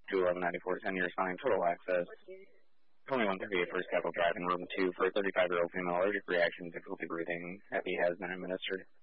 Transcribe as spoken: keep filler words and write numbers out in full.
to eleven ninety-four ten years fine, total access. twenty-one thirty-eight First Capital Drive in room two for a thirty-five-year-old female, allergic reaction, difficulty breathing. Epi has been administered.